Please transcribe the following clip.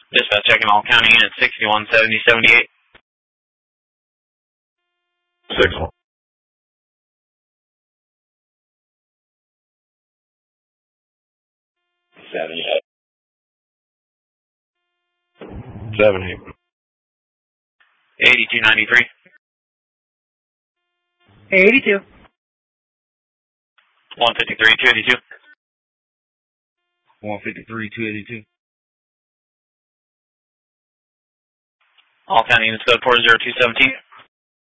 Dispatch checking all county units 61, 70, 78. 61. 70. 8293. 82. 153, 282. 153, 282. All county units code 40217.